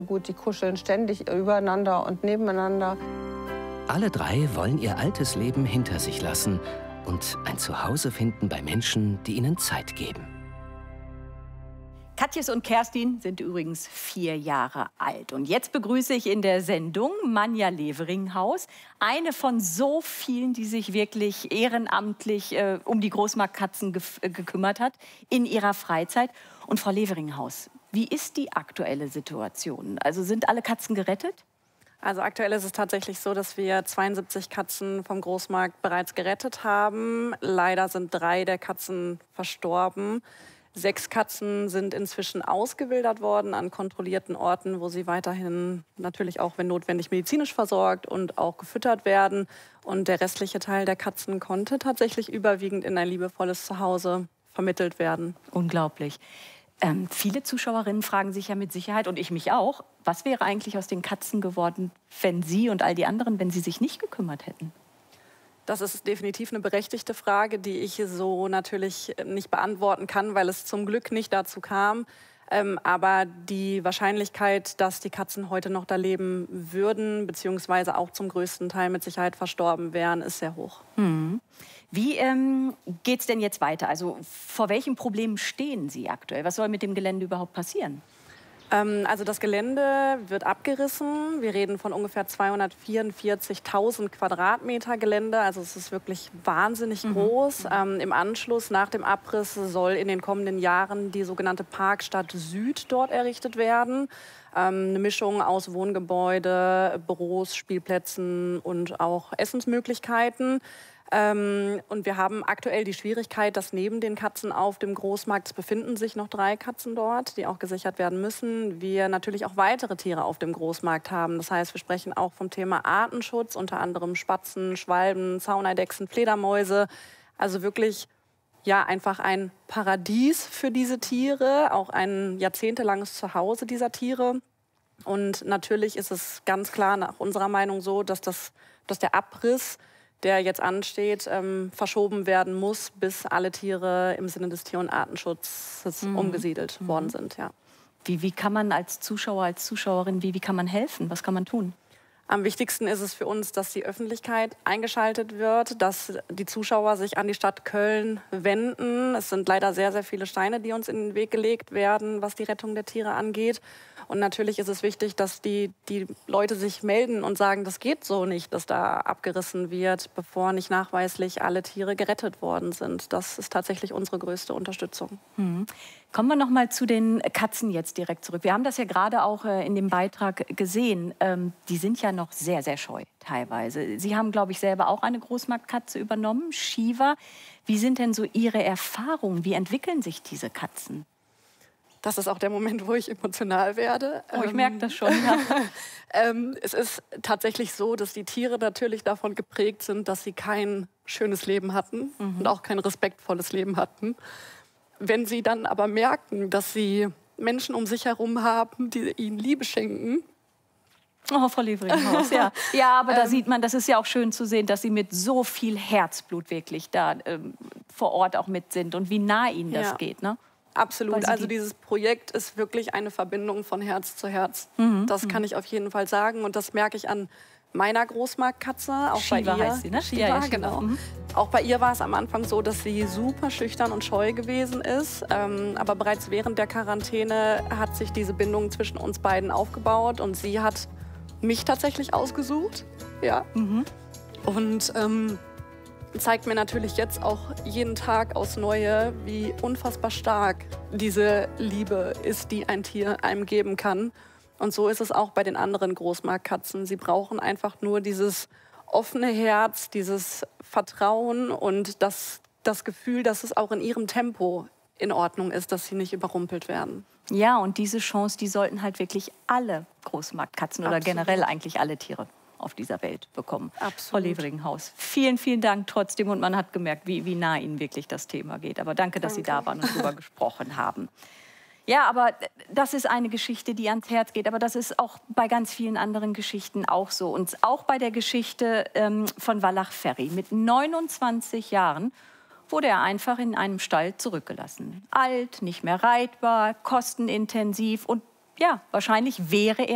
Gut, die kuscheln ständig übereinander und nebeneinander. Alle drei wollen ihr altes Leben hinter sich lassen und ein Zuhause finden bei Menschen, die ihnen Zeit geben. Katjes und Kerstin sind übrigens 4 Jahre alt. Und jetzt begrüße ich in der Sendung Manja Leveringhaus, eine von so vielen, die sich wirklich ehrenamtlich um die Großmarktkatzen gekümmert hat in ihrer Freizeit. Und Frau Leveringhaus, wie ist die aktuelle Situation? Also sind alle Katzen gerettet? Also aktuell ist es tatsächlich so, dass wir 72 Katzen vom Großmarkt bereits gerettet haben. Leider sind 3 der Katzen verstorben. 6 Katzen sind inzwischen ausgewildert worden an kontrollierten Orten, wo sie weiterhin natürlich auch, wenn notwendig, medizinisch versorgt und auch gefüttert werden. Und der restliche Teil der Katzen konnte tatsächlich überwiegend in ein liebevolles Zuhause vermittelt werden. Unglaublich. Viele Zuschauerinnen fragen sich ja mit Sicherheit, und ich mich auch, was wäre eigentlich aus den Katzen geworden, wenn Sie und all die anderen, wenn sie sich nicht gekümmert hätten? Das ist definitiv eine berechtigte Frage, die ich so natürlich nicht beantworten kann, weil es zum Glück nicht dazu kam. Aber die Wahrscheinlichkeit, dass die Katzen heute noch da leben würden, beziehungsweise auch zum größten Teil mit Sicherheit verstorben wären, ist sehr hoch. Mhm. Wie geht es denn jetzt weiter? Also vor welchen Problemen stehen Sie aktuell? Was soll mit dem Gelände überhaupt passieren? Also das Gelände wird abgerissen. Wir reden von ungefähr 244.000 Quadratmeter Gelände. Also es ist wirklich wahnsinnig groß. Im Anschluss nach dem Abriss soll in den kommenden Jahren die sogenannte Parkstadt Süd dort errichtet werden. Eine Mischung aus Wohngebäude, Büros, Spielplätzen und auch Essensmöglichkeiten. Und wir haben aktuell die Schwierigkeit, dass neben den Katzen auf dem Großmarkt, es befinden sich noch 3 Katzen dort, die auch gesichert werden müssen, wir natürlich auch weitere Tiere auf dem Großmarkt haben. Das heißt, wir sprechen auch vom Thema Artenschutz, unter anderem Spatzen, Schwalben, Zauneidechsen, Fledermäuse. Also wirklich ja, einfach ein Paradies für diese Tiere, auch ein jahrzehntelanges Zuhause dieser Tiere. Und natürlich ist es ganz klar nach unserer Meinung so, dass der Abriss, der jetzt ansteht, verschoben werden muss, bis alle Tiere im Sinne des Tier- und Artenschutzes umgesiedelt worden sind. Ja. Wie kann man als Zuschauer, als Zuschauerin, wie kann man helfen? Was kann man tun? Am wichtigsten ist es für uns, dass die Öffentlichkeit eingeschaltet wird, dass die Zuschauer sich an die Stadt Köln wenden. Es sind leider sehr, sehr viele Steine, die uns in den Weg gelegt werden, was die Rettung der Tiere angeht. Und natürlich ist es wichtig, dass die Leute sich melden und sagen, das geht so nicht, dass da abgerissen wird, bevor nicht nachweislich alle Tiere gerettet worden sind. Das ist tatsächlich unsere größte Unterstützung. Kommen wir noch mal zu den Katzen jetzt direkt zurück. Wir haben das ja gerade auch in dem Beitrag gesehen. Die sind ja noch sehr, sehr scheu teilweise. Sie haben, glaube ich, selber auch eine Großmarktkatze übernommen, Shiva. Wie sind denn so Ihre Erfahrungen? Wie entwickeln sich diese Katzen? Das ist auch der Moment, wo ich emotional werde. Oh, ich merke das schon. Ja. Es ist tatsächlich so, dass die Tiere natürlich davon geprägt sind, dass sie kein schönes Leben hatten und auch kein respektvolles Leben hatten. Wenn sie dann aber merken, dass sie Menschen um sich herum haben, die ihnen Liebe schenken. Oh, Frau Leveringhaus, ja. Ja, aber da sieht man, das ist ja auch schön zu sehen, dass Sie mit so viel Herzblut wirklich da vor Ort auch mit sind und wie nah Ihnen das geht, ne? Absolut. Also dieses Projekt ist wirklich eine Verbindung von Herz zu Herz. Das kann ich auf jeden Fall sagen. Und das merke ich an meiner Großmarktkatze. Auch Shiva bei ihr. heißt sie, ne? Shiva, Ja, genau. Auch bei ihr war es am Anfang so, dass sie super schüchtern und scheu gewesen ist. Aber bereits während der Quarantäne hat sich diese Bindung zwischen uns beiden aufgebaut. Und sie hat mich tatsächlich ausgesucht. Ja. Und zeigt mir natürlich jetzt auch jeden Tag aufs Neue, wie unfassbar stark diese Liebe ist, die ein Tier einem geben kann. Und so ist es auch bei den anderen Großmarktkatzen. Sie brauchen einfach nur dieses offene Herz, dieses Vertrauen und das Gefühl, dass es auch in ihrem Tempo in Ordnung ist, dass sie nicht überrumpelt werden. Ja, und diese Chance, die sollten halt wirklich alle Großmarktkatzen oder generell eigentlich alle Tiere auf dieser Welt bekommen. Absolut. Frau Leveringhaus, vielen, vielen Dank trotzdem. Und man hat gemerkt, wie nah Ihnen wirklich das Thema geht. Aber danke, dass Sie da waren und darüber gesprochen haben. Ja, aber das ist eine Geschichte, die ans Herz geht. Aber das ist auch bei ganz vielen anderen Geschichten auch so. Und auch bei der Geschichte von Wallach Ferry. Mit 29 Jahren wurde er einfach in einem Stall zurückgelassen. Alt, nicht mehr reitbar, kostenintensiv und ja, wahrscheinlich wäre er